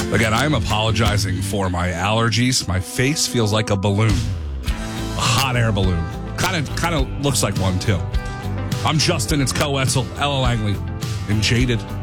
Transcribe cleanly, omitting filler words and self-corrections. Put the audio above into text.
Again, I'm apologizing for my allergies. My face feels like a balloon. A hot air balloon. Kind of looks like one, too. I'm Justin. It's Co Wetzel, Ella Langley, and Jaded.